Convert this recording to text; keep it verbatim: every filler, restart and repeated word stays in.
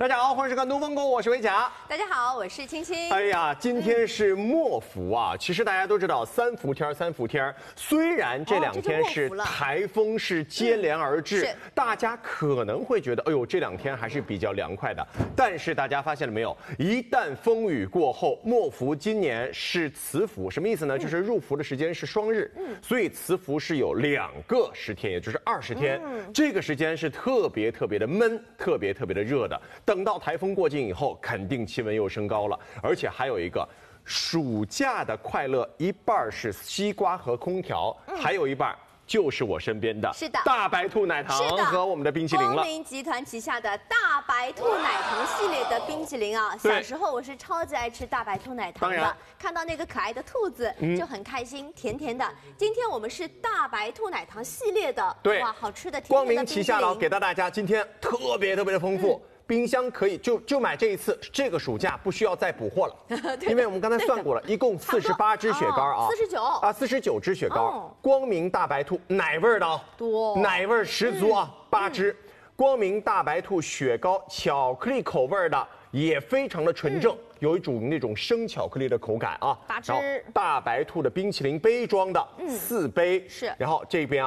大家好，欢迎收看《东风购》，我是维甲。 大家好，我是青青。 哎呀，今天是末伏啊！其实大家都知道三伏天，三伏天。虽然这两天是台风是接连而至， 嗯、 大家可能会觉得，哎呦，这两天还是比较凉快的。但是大家发现了没有？一旦风雨过后，末伏今年是磁伏，什么意思呢？嗯、就是入伏的时间是双日，嗯、所以磁伏是有两个十天，也就是二十天。嗯、这个时间是特别特别的闷，特别特别的热的。等到台风过境以后，肯定气温又升高了，而且还有一个暑假的快乐，一半是西瓜和空调，嗯、还有一半就是我身边的是的大白兔奶糖和我们的冰淇淋了。 光明集团旗下的大白兔奶糖系列的冰淇淋啊，小时候我是超级爱吃大白兔奶糖的，看到那个可爱的兔子就很开心，嗯、甜甜的。今天我们是大白兔奶糖系列的， 对， 哇，好吃的甜甜的光明旗下了，给到大家今天特别特别的丰富。嗯冰箱可以就就买这一次，这个暑假不需要再补货了，因为我们刚才算过了，一共四十八支雪糕啊， 四十九啊，四十九支雪糕，哦、光明大白兔奶味儿的多， 奶味儿十足啊，八、嗯、支，嗯、光明大白兔雪糕巧克力口味的也非常的纯正，嗯、有一种那种生巧克力的口感啊， 八支， 大白兔的冰淇淋杯装的四杯， 是， 然后这边啊。